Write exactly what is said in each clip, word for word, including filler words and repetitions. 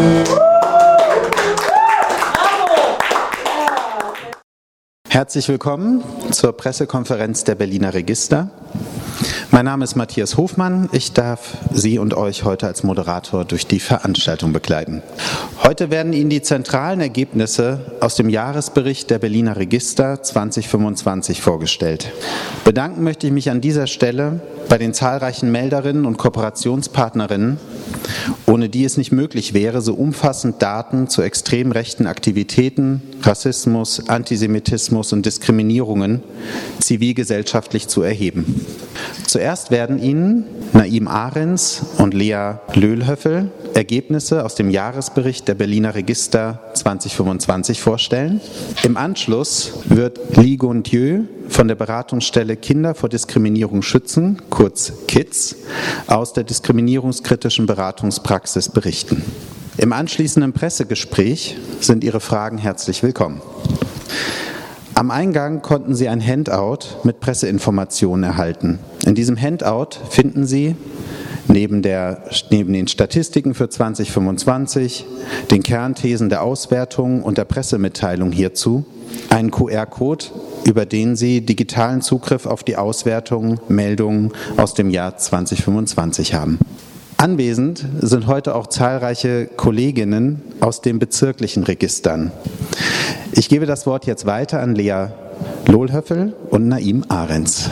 Herzlich willkommen zur Pressekonferenz der Berliner Register. Mein Name ist Matthias Hofmann. Ich darf Sie und euch heute als Moderator durch die Veranstaltung begleiten. Heute werden Ihnen die zentralen Ergebnisse aus dem Jahresbericht der Berliner Register zwanzig fünfundzwanzig vorgestellt. Bedanken möchte ich mich an dieser Stelle bei den zahlreichen Melderinnen und Kooperationspartnerinnen, ohne die es nicht möglich wäre, so umfassend Daten zu extrem rechten Aktivitäten, Rassismus, Antisemitismus und Diskriminierungen zivilgesellschaftlich zu erheben. Zuerst werden Ihnen Naim Ahrens und Lea Löhlhöffel Ergebnisse aus dem Jahresbericht der Berliner Register zwanzig fünfundzwanzig vorstellen. Im Anschluss wird Li Gondieu von der Beratungsstelle Kinder vor Diskriminierung schützen, kurz K I D S, aus der diskriminierungskritischen Beratungspraxis berichten. Im anschließenden Pressegespräch sind Ihre Fragen herzlich willkommen. Am Eingang konnten Sie ein Handout mit Presseinformationen erhalten. In diesem Handout finden Sie neben, der, neben den Statistiken für zwanzig fünfundzwanzig, den Kernthesen der Auswertung und der Pressemitteilung hierzu einen Q R-Code, über den Sie digitalen Zugriff auf die Auswertungen, Meldungen aus dem Jahr zwanzig fünfundzwanzig haben. Anwesend sind heute auch zahlreiche Kolleginnen aus den bezirklichen Registern. Ich gebe das Wort jetzt weiter an Lea Löhlhöffel und Naim Ahrens.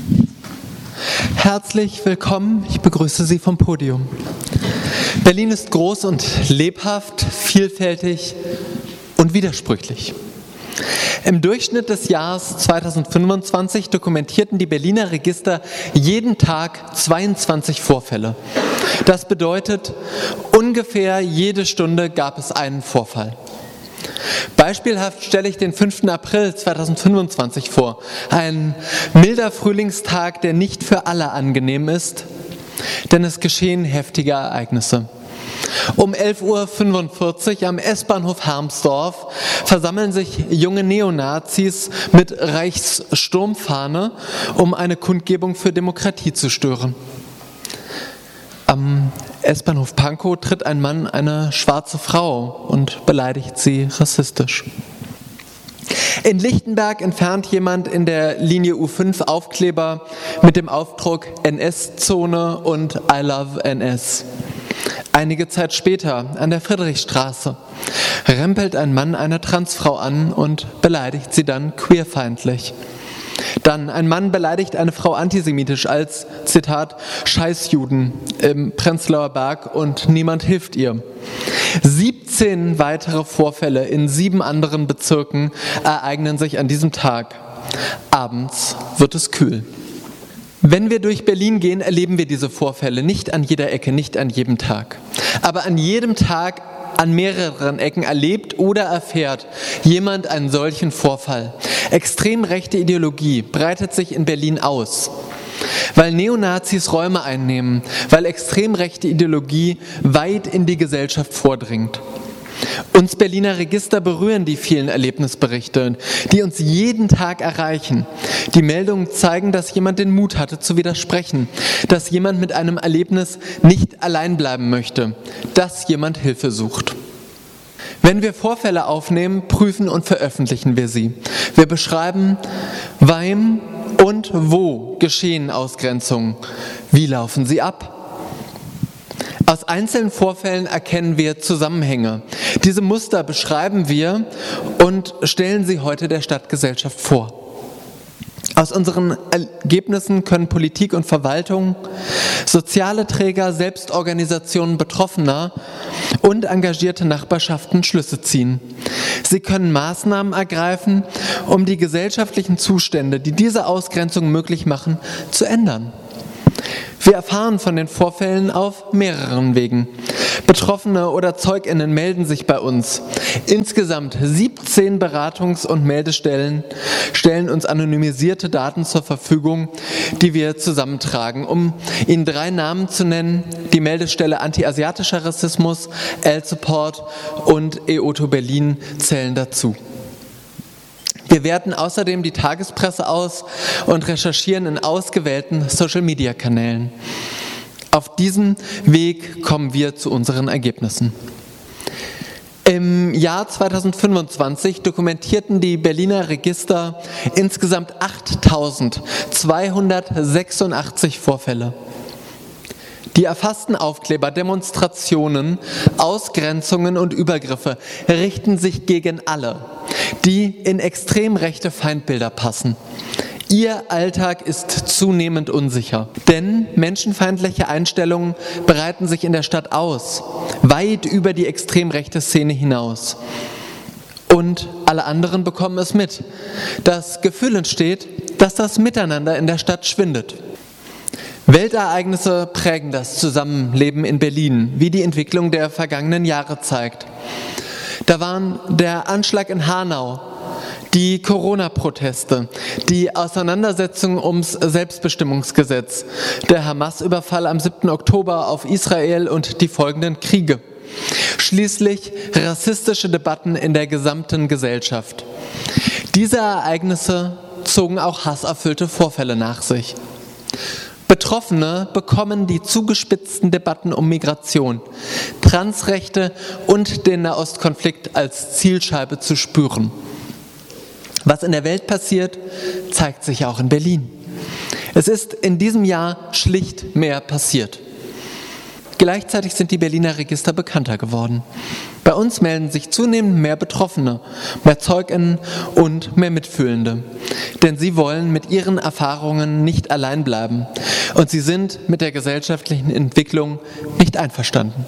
Herzlich willkommen, ich begrüße Sie vom Podium. Berlin ist groß und lebhaft, vielfältig und widersprüchlich. Im Durchschnitt des Jahres zwanzig fünfundzwanzig dokumentierten die Berliner Register jeden Tag zweiundzwanzig Vorfälle. Das bedeutet, ungefähr jede Stunde gab es einen Vorfall. Beispielhaft stelle ich den fünften April zweitausendfünfundzwanzig vor. Ein milder Frühlingstag, der nicht für alle angenehm ist, denn es geschehen heftige Ereignisse. Um elf Uhr fünfundvierzig am S-Bahnhof Hermsdorf versammeln sich junge Neonazis mit Reichssturmfahne, um eine Kundgebung für Demokratie zu stören. Am S-Bahnhof Pankow tritt ein Mann eine schwarze Frau und beleidigt sie rassistisch. In Lichtenberg entfernt jemand in der Linie U fünf Aufkleber mit dem Aufdruck N S-Zone und I love N S. Einige Zeit später an der Friedrichstraße rempelt ein Mann eine Transfrau an und beleidigt sie dann queerfeindlich. Dann ein Mann beleidigt eine Frau antisemitisch als, Zitat, Scheißjuden im Prenzlauer Berg und niemand hilft ihr. siebzehn weitere Vorfälle in sieben anderen Bezirken ereignen sich an diesem Tag. Abends wird es kühl. Wenn wir durch Berlin gehen, erleben wir diese Vorfälle nicht an jeder Ecke, nicht an jedem Tag. Aber an jedem Tag an mehreren Ecken erlebt oder erfährt jemand einen solchen Vorfall. Extrem rechte Ideologie breitet sich in Berlin aus, weil Neonazis Räume einnehmen, weil extrem rechte Ideologie weit in die Gesellschaft vordringt. Uns Berliner Register berühren die vielen Erlebnisberichte, die uns jeden Tag erreichen. Die Meldungen zeigen, dass jemand den Mut hatte zu widersprechen, dass jemand mit einem Erlebnis nicht allein bleiben möchte, dass jemand Hilfe sucht. Wenn wir Vorfälle aufnehmen, prüfen und veröffentlichen wir sie. Wir beschreiben, wem und wo geschehen Ausgrenzungen, wie laufen sie ab. Aus einzelnen Vorfällen erkennen wir Zusammenhänge. Diese Muster beschreiben wir und stellen sie heute der Stadtgesellschaft vor. Aus unseren Ergebnissen können Politik und Verwaltung, soziale Träger, Selbstorganisationen Betroffener und engagierte Nachbarschaften Schlüsse ziehen. Sie können Maßnahmen ergreifen, um die gesellschaftlichen Zustände, die diese Ausgrenzung möglich machen, zu ändern. Wir erfahren von den Vorfällen auf mehreren Wegen. Betroffene oder ZeugInnen melden sich bei uns. Insgesamt siebzehn Beratungs- und Meldestellen stellen uns anonymisierte Daten zur Verfügung, die wir zusammentragen. Um Ihnen drei Namen zu nennen: die Meldestelle Anti-Asiatischer Rassismus, L-Support und E O T O Berlin zählen dazu. Wir werten außerdem die Tagespresse aus und recherchieren in ausgewählten Social-Media-Kanälen. Auf diesem Weg kommen wir zu unseren Ergebnissen. Im Jahr zweitausendfünfundzwanzig dokumentierten die Berliner Register insgesamt achttausendzweihundertsechsundachtzig Vorfälle. Die erfassten Aufkleber, Demonstrationen, Ausgrenzungen und Übergriffe richten sich gegen alle, die in extrem rechte Feindbilder passen. Ihr Alltag ist zunehmend unsicher, denn menschenfeindliche Einstellungen breiten sich in der Stadt aus, weit über die extrem rechte Szene hinaus. Und alle anderen bekommen es mit. Das Gefühl entsteht, dass das Miteinander in der Stadt schwindet. Weltereignisse prägen das Zusammenleben in Berlin, wie die Entwicklung der vergangenen Jahre zeigt. Da waren der Anschlag in Hanau, die Corona-Proteste, die Auseinandersetzung ums Selbstbestimmungsgesetz, der Hamas-Überfall am siebten Oktober auf Israel und die folgenden Kriege. Schließlich rassistische Debatten in der gesamten Gesellschaft. Diese Ereignisse zogen auch hasserfüllte Vorfälle nach sich. Betroffene bekommen die zugespitzten Debatten um Migration, Transrechte und den Nahostkonflikt als Zielscheibe zu spüren. Was in der Welt passiert, zeigt sich auch in Berlin. Es ist in diesem Jahr schlicht mehr passiert. Gleichzeitig sind die Berliner Register bekannter geworden. Bei uns melden sich zunehmend mehr Betroffene, mehr ZeugInnen und mehr Mitfühlende. Denn sie wollen mit ihren Erfahrungen nicht allein bleiben. Und sie sind mit der gesellschaftlichen Entwicklung nicht einverstanden.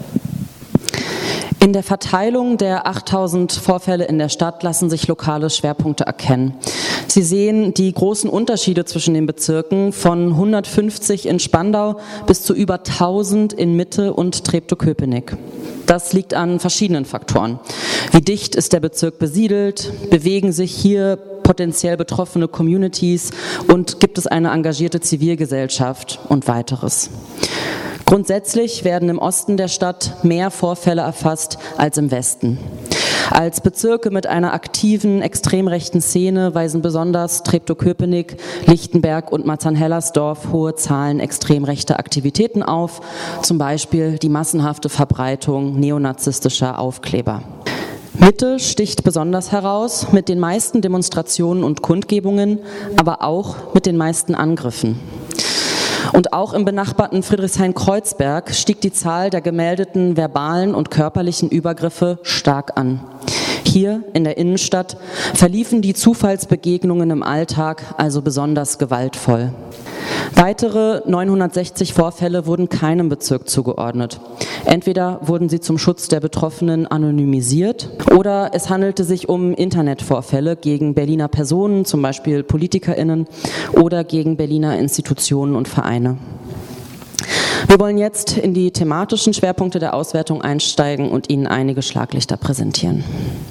In der Verteilung der achttausend Vorfälle in der Stadt lassen sich lokale Schwerpunkte erkennen. Sie sehen die großen Unterschiede zwischen den Bezirken von hundertfünfzig in Spandau bis zu über tausend in Mitte und Treptow-Köpenick. Das liegt an verschiedenen Faktoren. Wie dicht ist der Bezirk besiedelt? Bewegen sich hier potenziell betroffene Communities? Und gibt es eine engagierte Zivilgesellschaft und weiteres? Grundsätzlich werden im Osten der Stadt mehr Vorfälle erfasst als im Westen. Als Bezirke mit einer aktiven, extrem rechten Szene weisen besonders Treptow-Köpenick, Lichtenberg und Marzahn-Hellersdorf hohe Zahlen extrem rechter Aktivitäten auf, zum Beispiel die massenhafte Verbreitung neonazistischer Aufkleber. Mitte sticht besonders heraus mit den meisten Demonstrationen und Kundgebungen, aber auch mit den meisten Angriffen. Und auch im benachbarten Friedrichshain-Kreuzberg stieg die Zahl der gemeldeten verbalen und körperlichen Übergriffe stark an. Hier in der Innenstadt verliefen die Zufallsbegegnungen im Alltag also besonders gewaltvoll. Weitere neunhundertsechzig Vorfälle wurden keinem Bezirk zugeordnet. Entweder wurden sie zum Schutz der Betroffenen anonymisiert oder es handelte sich um Internetvorfälle gegen Berliner Personen, zum Beispiel PolitikerInnen, oder gegen Berliner Institutionen und Vereine. Wir wollen jetzt in die thematischen Schwerpunkte der Auswertung einsteigen und Ihnen einige Schlaglichter präsentieren.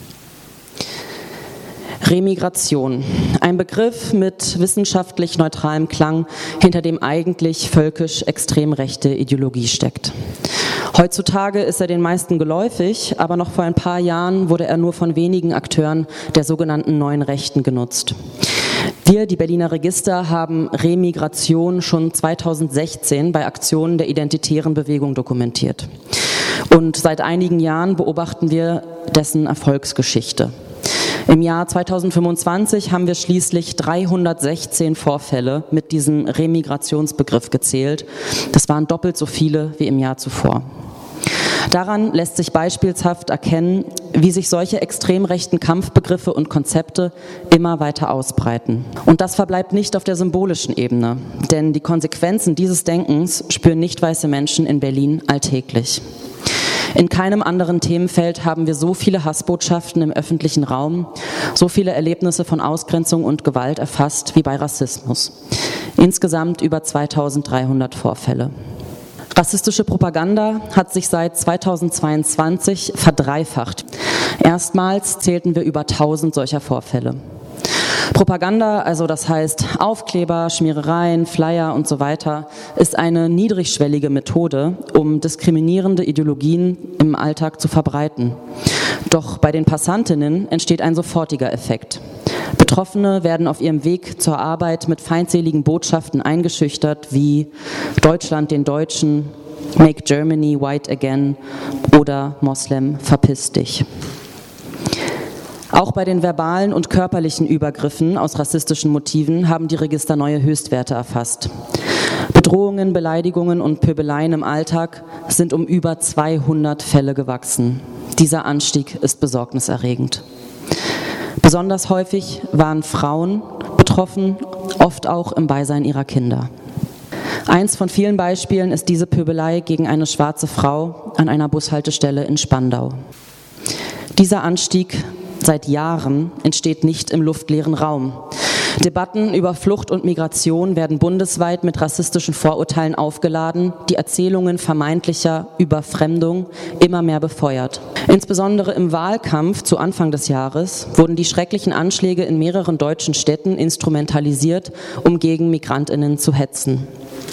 Remigration, ein Begriff mit wissenschaftlich neutralem Klang, hinter dem eigentlich völkisch extrem rechte Ideologie steckt. Heutzutage ist er den meisten geläufig, aber noch vor ein paar Jahren wurde er nur von wenigen Akteuren der sogenannten neuen Rechten genutzt. Wir, die Berliner Register, haben Remigration schon zweitausendsechzehn bei Aktionen der Identitären Bewegung dokumentiert. Und seit einigen Jahren beobachten wir dessen Erfolgsgeschichte. Im Jahr zweitausendfünfundzwanzig haben wir schließlich dreihundertsechzehn Vorfälle mit diesem Remigrationsbegriff gezählt. Das waren doppelt so viele wie im Jahr zuvor. Daran lässt sich beispielshaft erkennen, wie sich solche extrem rechten Kampfbegriffe und Konzepte immer weiter ausbreiten. Und das verbleibt nicht auf der symbolischen Ebene, denn die Konsequenzen dieses Denkens spüren nicht weiße Menschen in Berlin alltäglich. In keinem anderen Themenfeld haben wir so viele Hassbotschaften im öffentlichen Raum, so viele Erlebnisse von Ausgrenzung und Gewalt erfasst wie bei Rassismus. Insgesamt über zweitausenddreihundert Vorfälle. Rassistische Propaganda hat sich seit zweitausendzweiundzwanzig verdreifacht. Erstmals zählten wir über tausend solcher Vorfälle. Propaganda, also das heißt Aufkleber, Schmierereien, Flyer und so weiter, ist eine niedrigschwellige Methode, um diskriminierende Ideologien im Alltag zu verbreiten. Doch bei den Passantinnen entsteht ein sofortiger Effekt. Betroffene werden auf ihrem Weg zur Arbeit mit feindseligen Botschaften eingeschüchtert wie Deutschland den Deutschen, Make Germany White Again oder Moslem, verpiss dich. Auch bei den verbalen und körperlichen Übergriffen aus rassistischen Motiven haben die Register neue Höchstwerte erfasst. Bedrohungen, Beleidigungen und Pöbeleien im Alltag sind um über zweihundert Fälle gewachsen. Dieser Anstieg ist besorgniserregend. Besonders häufig waren Frauen betroffen, oft auch im Beisein ihrer Kinder. Eins von vielen Beispielen ist diese Pöbelei gegen eine schwarze Frau an einer Bushaltestelle in Spandau. Dieser Anstieg seit Jahren entsteht nicht im luftleeren Raum. Debatten über Flucht und Migration werden bundesweit mit rassistischen Vorurteilen aufgeladen, die Erzählungen vermeintlicher Überfremdung immer mehr befeuert. Insbesondere im Wahlkampf zu Anfang des Jahres wurden die schrecklichen Anschläge in mehreren deutschen Städten instrumentalisiert, um gegen MigrantInnen zu hetzen.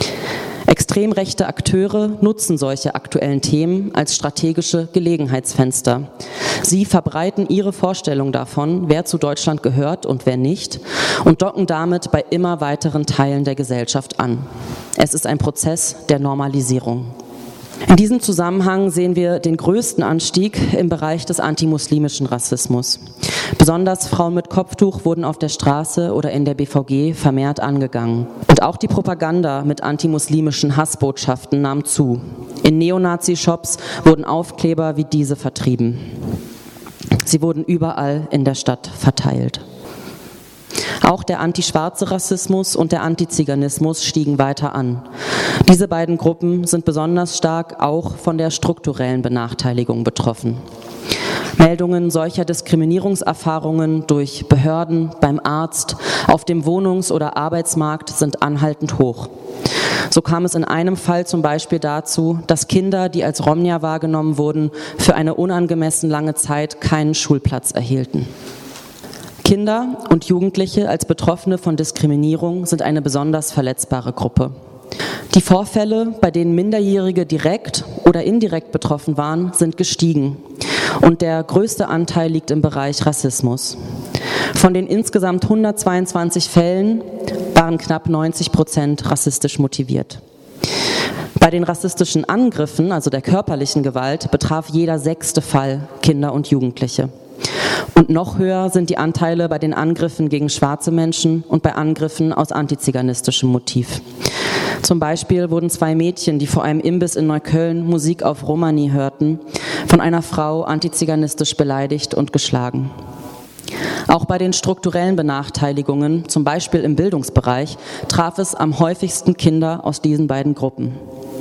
Extrem rechte Akteure nutzen solche aktuellen Themen als strategische Gelegenheitsfenster. Sie verbreiten ihre Vorstellung davon, wer zu Deutschland gehört und wer nicht, und docken damit bei immer weiteren Teilen der Gesellschaft an. Es ist ein Prozess der Normalisierung. In diesem Zusammenhang sehen wir den größten Anstieg im Bereich des antimuslimischen Rassismus. Besonders Frauen mit Kopftuch wurden auf der Straße oder in der B V G vermehrt angegangen. Und auch die Propaganda mit antimuslimischen Hassbotschaften nahm zu. In Neonazi-Shops wurden Aufkleber wie diese vertrieben. Sie wurden überall in der Stadt verteilt. Auch der antischwarze Rassismus und der Antiziganismus stiegen weiter an. Diese beiden Gruppen sind besonders stark auch von der strukturellen Benachteiligung betroffen. Meldungen solcher Diskriminierungserfahrungen durch Behörden, beim Arzt, auf dem Wohnungs- oder Arbeitsmarkt sind anhaltend hoch. So kam es in einem Fall zum Beispiel dazu, dass Kinder, die als Romnia wahrgenommen wurden, für eine unangemessen lange Zeit keinen Schulplatz erhielten. Kinder und Jugendliche als Betroffene von Diskriminierung sind eine besonders verletzbare Gruppe. Die Vorfälle, bei denen Minderjährige direkt oder indirekt betroffen waren, sind gestiegen. Und der größte Anteil liegt im Bereich Rassismus. Von den insgesamt hundertzweiundzwanzig Fällen waren knapp neunzig Prozent rassistisch motiviert. Bei den rassistischen Angriffen, also der körperlichen Gewalt, betraf jeder sechste Fall Kinder und Jugendliche. Und noch höher sind die Anteile bei den Angriffen gegen schwarze Menschen und bei Angriffen aus antiziganistischem Motiv. Zum Beispiel wurden zwei Mädchen, die vor einem Imbiss in Neukölln Musik auf Romani hörten, von einer Frau antiziganistisch beleidigt und geschlagen. Auch bei den strukturellen Benachteiligungen, zum Beispiel im Bildungsbereich, traf es am häufigsten Kinder aus diesen beiden Gruppen.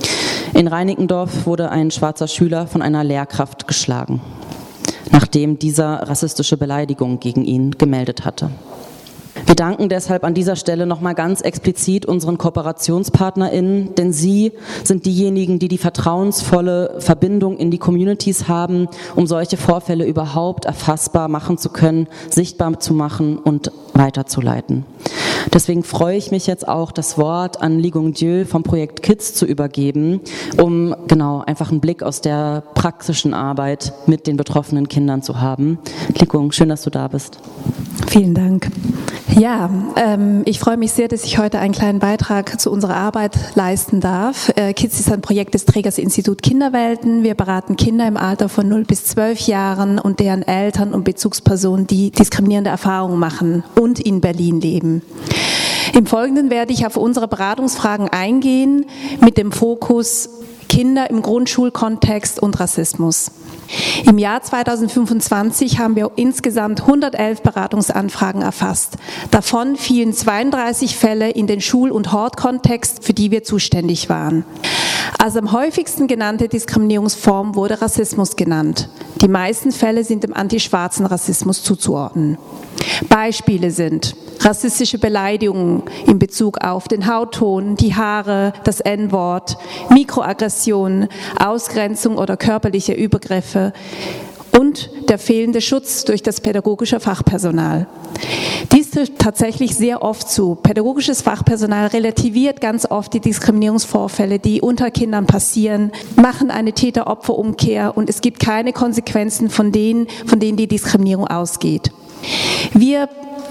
In Reinickendorf wurde ein schwarzer Schüler von einer Lehrkraft geschlagen, nachdem dieser rassistische Beleidigung gegen ihn gemeldet hatte. Wir danken deshalb an dieser Stelle nochmal ganz explizit unseren KooperationspartnerInnen, denn sie sind diejenigen, die die vertrauensvolle Verbindung in die Communities haben, um solche Vorfälle überhaupt erfassbar machen zu können, sichtbar zu machen und weiterzuleiten. Deswegen freue ich mich jetzt auch, das Wort an Li Gongdieu vom Projekt Kids zu übergeben, um genau einfach einen Blick aus der praktischen Arbeit mit den betroffenen Kindern zu haben. Li Gong, schön, dass du da bist. Vielen Dank. Ja, ähm, ich freue mich sehr, dass ich heute einen kleinen Beitrag zu unserer Arbeit leisten darf. Äh, Kids ist ein Projekt des Trägers Institut Kinderwelten. Wir beraten Kinder im Alter von null bis zwölf Jahren und deren Eltern und Bezugspersonen, die diskriminierende Erfahrungen machen und in Berlin leben. Im Folgenden werde ich auf unsere Beratungsfragen eingehen mit dem Fokus Kinder im Grundschulkontext und Rassismus. Im Jahr zweitausendfünfundzwanzig haben wir insgesamt hundertelf Beratungsanfragen erfasst. Davon fielen zweiunddreißig Fälle in den Schul- und Hortkontext, für die wir zuständig waren. Als am häufigsten genannte Diskriminierungsform wurde Rassismus genannt. Die meisten Fälle sind dem antischwarzen Rassismus zuzuordnen. Beispiele sind rassistische Beleidigungen in Bezug auf den Hautton, die Haare, das En-Wort, Mikroaggressionen, Ausgrenzung oder körperliche Übergriffe und der fehlende Schutz durch das pädagogische Fachpersonal. Dies trifft tatsächlich sehr oft zu. Pädagogisches Fachpersonal relativiert ganz oft die Diskriminierungsvorfälle, die unter Kindern passieren, machen eine Täter-Opfer-Umkehr und es gibt keine Konsequenzen von denen, von denen die Diskriminierung ausgeht. Wir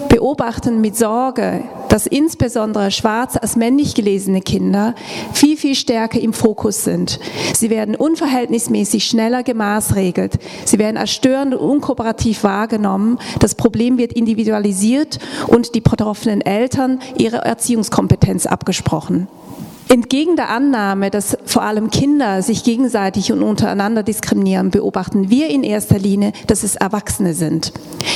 beobachten mit Sorge, dass insbesondere schwarz als männlich gelesene Kinder viel, viel stärker im Fokus sind. Sie werden unverhältnismäßig schneller gemaßregelt. Sie werden als störend und unkooperativ wahrgenommen. Das Problem wird individualisiert und die betroffenen Eltern ihre Erziehungskompetenz abgesprochen. Entgegen der Annahme, dass vor allem Kinder sich gegenseitig und untereinander diskriminieren, beobachten wir in erster Linie, dass es Erwachsene sind.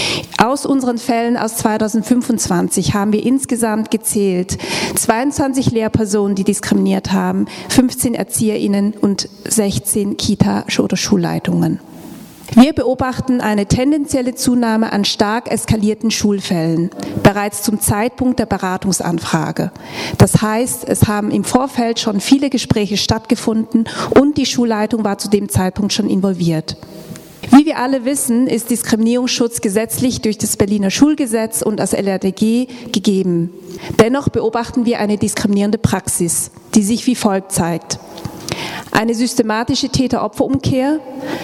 Aus unseren Fällen aus zweitausendfünfundzwanzig haben wir insgesamt gezählt zweiundzwanzig Lehrpersonen, die diskriminiert haben, fünfzehn ErzieherInnen und sechzehn Kita- oder Schulleitungen. Wir beobachten eine tendenzielle Zunahme an stark eskalierten Schulfällen, bereits zum Zeitpunkt der Beratungsanfrage. Das heißt, es haben im Vorfeld schon viele Gespräche stattgefunden und die Schulleitung war zu dem Zeitpunkt schon involviert. Wie wir alle wissen, ist Diskriminierungsschutz gesetzlich durch das Berliner Schulgesetz und das L R D G gegeben. Dennoch beobachten wir eine diskriminierende Praxis, die sich wie folgt zeigt. Eine systematische Täter-Opfer-Umkehr,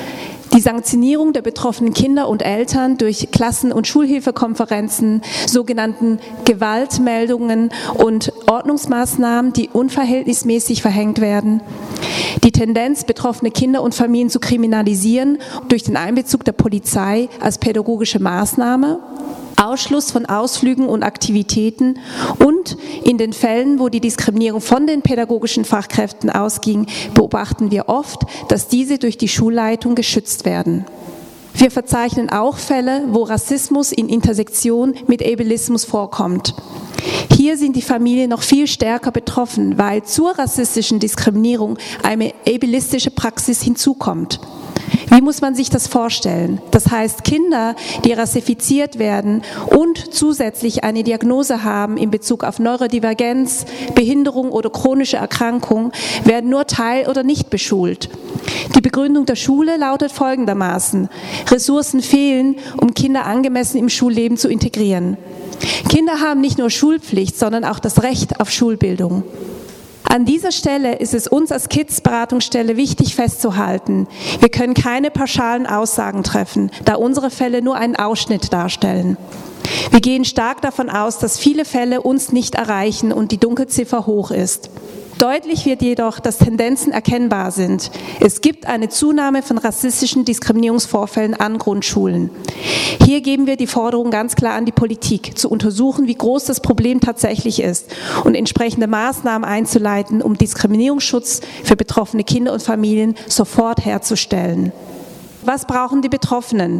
die Sanktionierung der betroffenen Kinder und Eltern durch Klassen- und Schulhilfekonferenzen, sogenannten Gewaltmeldungen und Ordnungsmaßnahmen, die unverhältnismäßig verhängt werden, die Tendenz, betroffene Kinder und Familien zu kriminalisieren durch den Einbezug der Polizei als pädagogische Maßnahme, Ausschluss von Ausflügen und Aktivitäten und in den Fällen, wo die Diskriminierung von den pädagogischen Fachkräften ausging, beobachten wir oft, dass diese durch die Schulleitung geschützt werden. Wir verzeichnen auch Fälle, wo Rassismus in Intersektion mit Ableismus vorkommt. Hier sind die Familien noch viel stärker betroffen, weil zur rassistischen Diskriminierung eine ableistische Praxis hinzukommt. Wie muss man sich das vorstellen? Das heißt, Kinder, die rassifiziert werden und zusätzlich eine Diagnose haben in Bezug auf Neurodivergenz, Behinderung oder chronische Erkrankung, werden nur teil- oder nicht beschult. Die Begründung der Schule lautet folgendermaßen: Ressourcen fehlen, um Kinder angemessen im Schulleben zu integrieren. Kinder haben nicht nur Schulpflicht, sondern auch das Recht auf Schulbildung. An dieser Stelle ist es uns als Kids-Beratungsstelle wichtig festzuhalten, wir können keine pauschalen Aussagen treffen, da unsere Fälle nur einen Ausschnitt darstellen. Wir gehen stark davon aus, dass viele Fälle uns nicht erreichen und die Dunkelziffer hoch ist. Deutlich wird jedoch, dass Tendenzen erkennbar sind. Es gibt eine Zunahme von rassistischen Diskriminierungsvorfällen an Grundschulen. Hier geben wir die Forderung ganz klar an die Politik, zu untersuchen, wie groß das Problem tatsächlich ist und entsprechende Maßnahmen einzuleiten, um Diskriminierungsschutz für betroffene Kinder und Familien sofort herzustellen. Was brauchen die Betroffenen?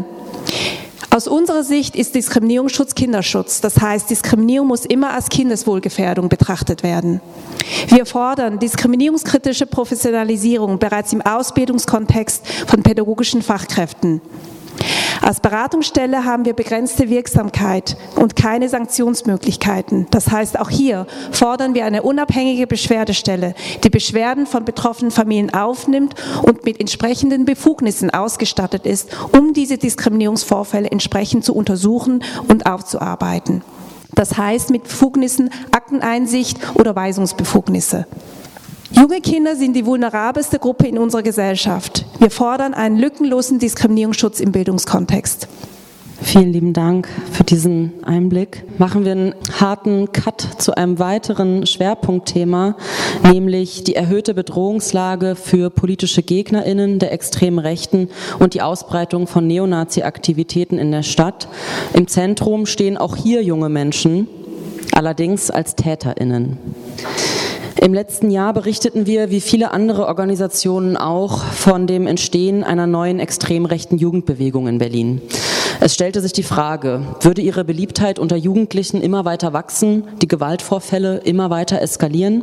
Aus unserer Sicht ist Diskriminierungsschutz Kinderschutz. Das heißt, Diskriminierung muss immer als Kindeswohlgefährdung betrachtet werden. Wir fordern diskriminierungskritische Professionalisierung bereits im Ausbildungskontext von pädagogischen Fachkräften. Als Beratungsstelle haben wir begrenzte Wirksamkeit und keine Sanktionsmöglichkeiten. Das heißt, auch hier fordern wir eine unabhängige Beschwerdestelle, die Beschwerden von betroffenen Familien aufnimmt und mit entsprechenden Befugnissen ausgestattet ist, um diese Diskriminierungsvorfälle entsprechend zu untersuchen und aufzuarbeiten. Das heißt, mit Befugnissen Akteneinsicht oder Weisungsbefugnisse. Junge Kinder sind die vulnerabelste Gruppe in unserer Gesellschaft. Wir fordern einen lückenlosen Diskriminierungsschutz im Bildungskontext. Vielen lieben Dank für diesen Einblick. Machen wir einen harten Cut zu einem weiteren Schwerpunktthema, nämlich die erhöhte Bedrohungslage für politische GegnerInnen der extremen Rechten und die Ausbreitung von Neonazi-Aktivitäten in der Stadt. Im Zentrum stehen auch hier junge Menschen, allerdings als TäterInnen. Im letzten Jahr berichteten wir, wie viele andere Organisationen auch, von dem Entstehen einer neuen extrem rechten Jugendbewegung in Berlin. Es stellte sich die Frage, würde ihre Beliebtheit unter Jugendlichen immer weiter wachsen, die Gewaltvorfälle immer weiter eskalieren?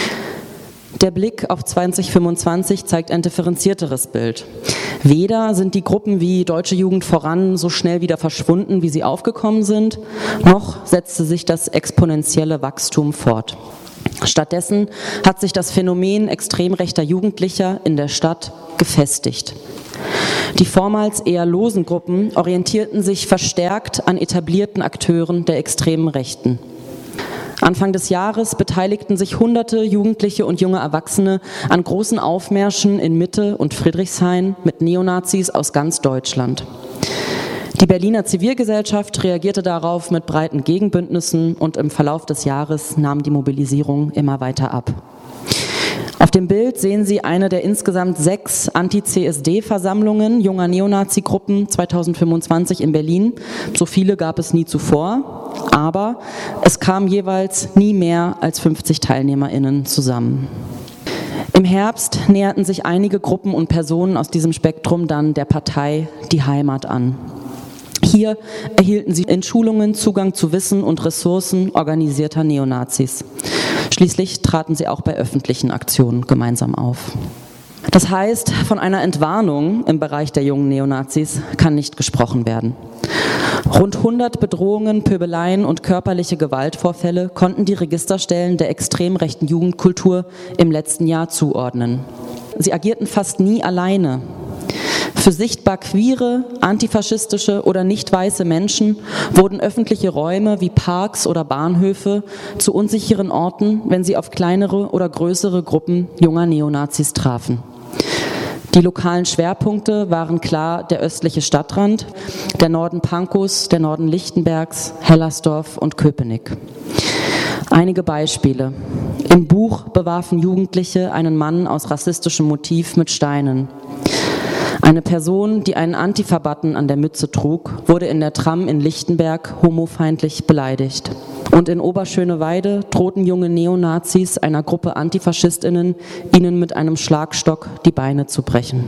Der Blick auf zwanzig fünfundzwanzig zeigt ein differenzierteres Bild. Weder sind die Gruppen wie Deutsche Jugend voran so schnell wieder verschwunden, wie sie aufgekommen sind, noch setzte sich das exponentielle Wachstum fort. Stattdessen hat sich das Phänomen extrem rechter Jugendlicher in der Stadt gefestigt. Die vormals eher losen Gruppen orientierten sich verstärkt an etablierten Akteuren der extremen Rechten. Anfang des Jahres beteiligten sich hunderte Jugendliche und junge Erwachsene an großen Aufmärschen in Mitte und Friedrichshain mit Neonazis aus ganz Deutschland. Die Berliner Zivilgesellschaft reagierte darauf mit breiten Gegenbündnissen und im Verlauf des Jahres nahm die Mobilisierung immer weiter ab. Auf dem Bild sehen Sie eine der insgesamt sechs Anti-C S D-Versammlungen junger Neonazi-Gruppen zweitausendfünfundzwanzig in Berlin. So viele gab es nie zuvor, aber es kamen jeweils nie mehr als fünfzig TeilnehmerInnen zusammen. Im Herbst näherten sich einige Gruppen und Personen aus diesem Spektrum dann der Partei Die Heimat an. Hier erhielten sie in Schulungen Zugang zu Wissen und Ressourcen organisierter Neonazis. Schließlich traten sie auch bei öffentlichen Aktionen gemeinsam auf. Das heißt, von einer Entwarnung im Bereich der jungen Neonazis kann nicht gesprochen werden. Rund hundert Bedrohungen, Pöbeleien und körperliche Gewaltvorfälle konnten die Registerstellen der extrem rechten Jugendkultur im letzten Jahr zuordnen. Sie agierten fast nie alleine. Für sichtbar queere, antifaschistische oder nicht weiße Menschen wurden öffentliche Räume wie Parks oder Bahnhöfe zu unsicheren Orten, wenn sie auf kleinere oder größere Gruppen junger Neonazis trafen. Die lokalen Schwerpunkte waren klar der östliche Stadtrand, der Norden Pankows, der Norden Lichtenbergs, Hellersdorf und Köpenick. Einige Beispiele. Im Buch bewarfen Jugendliche einen Mann aus rassistischem Motiv mit Steinen. Eine Person, die einen Antifa-Button an der Mütze trug, wurde in der Tram in Lichtenberg homofeindlich beleidigt. Und in Oberschöneweide drohten junge Neonazis einer Gruppe AntifaschistInnen, ihnen mit einem Schlagstock die Beine zu brechen.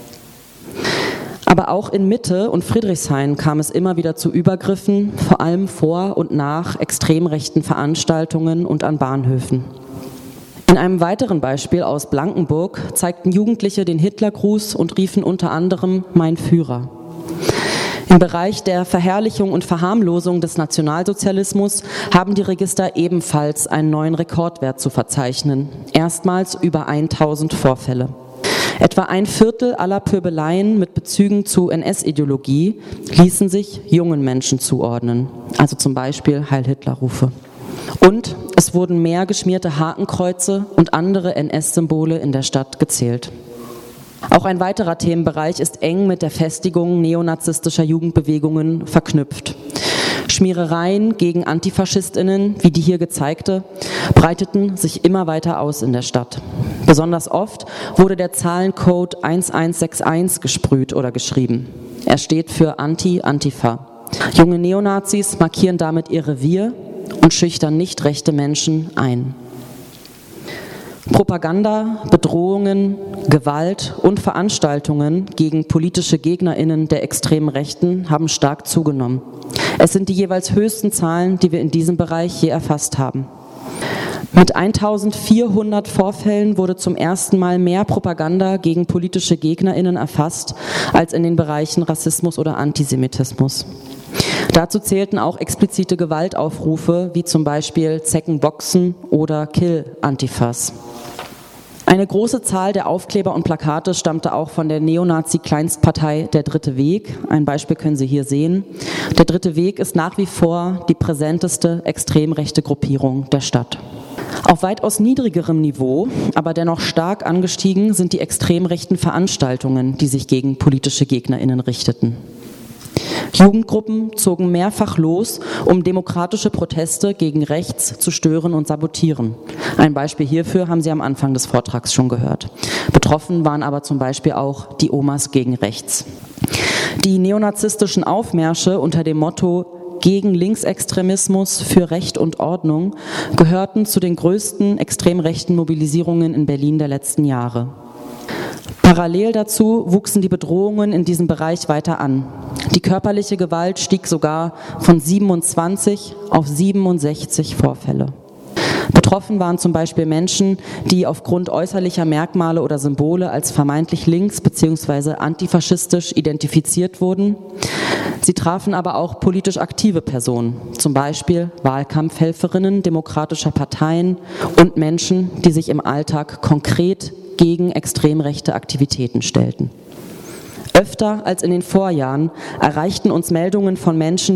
Aber auch in Mitte und Friedrichshain kam es immer wieder zu Übergriffen, vor allem vor und nach extrem rechten Veranstaltungen und an Bahnhöfen. In einem weiteren Beispiel aus Blankenburg zeigten Jugendliche den Hitlergruß und riefen unter anderem „Mein Führer". Im Bereich der Verherrlichung und Verharmlosung des Nationalsozialismus haben die Register ebenfalls einen neuen Rekordwert zu verzeichnen. Erstmals über tausend Vorfälle. Etwa ein Viertel aller Pöbeleien mit Bezügen zu N S-Ideologie ließen sich jungen Menschen zuordnen, also zum Beispiel Heil-Hitler-Rufe. Und es wurden mehr geschmierte Hakenkreuze und andere N S-Symbole in der Stadt gezählt. Auch ein weiterer Themenbereich ist eng mit der Festigung neonazistischer Jugendbewegungen verknüpft. Schmierereien gegen AntifaschistInnen, wie die hier gezeigte, breiteten sich immer weiter aus in der Stadt. Besonders oft wurde der Zahlencode eins eins sechs eins gesprüht oder geschrieben. Er steht für Anti-Antifa. Junge Neonazis markieren damit ihr Revier und schüchtern nicht rechte Menschen ein. Propaganda, Bedrohungen, Gewalt und Veranstaltungen gegen politische GegnerInnen der extremen Rechten haben stark zugenommen. Es sind die jeweils höchsten Zahlen, die wir in diesem Bereich je erfasst haben. Mit eintausendvierhundert Vorfällen wurde zum ersten Mal mehr Propaganda gegen politische GegnerInnen erfasst als in den Bereichen Rassismus oder Antisemitismus. Dazu zählten auch explizite Gewaltaufrufe, wie zum Beispiel Zecken boxen oder Kill Antifas. Eine große Zahl der Aufkleber und Plakate stammte auch von der Neonazi-Kleinstpartei Der Dritte Weg. Ein Beispiel können Sie hier sehen. Der Dritte Weg ist nach wie vor die präsenteste extrem rechte Gruppierung der Stadt. Auf weitaus niedrigerem Niveau, aber dennoch stark angestiegen, sind die extrem rechten Veranstaltungen, die sich gegen politische GegnerInnen richteten. Jugendgruppen zogen mehrfach los, um demokratische Proteste gegen rechts zu stören und sabotieren. Ein Beispiel hierfür haben Sie am Anfang des Vortrags schon gehört. Betroffen waren aber zum Beispiel auch die Omas gegen rechts. Die neonazistischen Aufmärsche unter dem Motto „Gegen Linksextremismus, für Recht und Ordnung" gehörten zu den größten extrem rechten Mobilisierungen in Berlin der letzten Jahre. Parallel dazu wuchsen die Bedrohungen in diesem Bereich weiter an. Die körperliche Gewalt stieg sogar von siebenundzwanzig auf siebenundsechzig Vorfälle. Betroffen waren zum Beispiel Menschen, die aufgrund äußerlicher Merkmale oder Symbole als vermeintlich links- bzw. antifaschistisch identifiziert wurden. Sie trafen aber auch politisch aktive Personen, zum Beispiel Wahlkampfhelferinnen demokratischer Parteien und Menschen, die sich im Alltag konkret gegen extrem rechte Aktivitäten stellten. Öfter als in den Vorjahren erreichten uns Meldungen von Menschen,